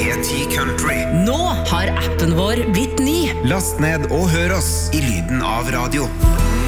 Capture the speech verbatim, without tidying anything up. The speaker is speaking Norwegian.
P ti Country. Nå har appen vår blitt ny. Last ned og hør oss i lyden av radio.